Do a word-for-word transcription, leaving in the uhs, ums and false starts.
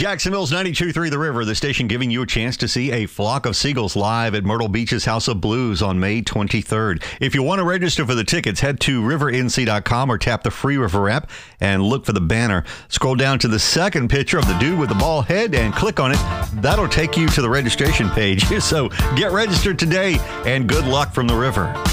Jacksonville's ninety-two point three The River, the station giving you a chance to see a flock of seagulls live at Myrtle Beach's House of Blues on May twenty-third. If you want to register for the tickets, head to river n c dot com or tap the free River app and look for the banner. Scroll down to the second picture of the dude with the bald head and click on it. That'll take you to the registration page. So get registered today, and good luck from the River.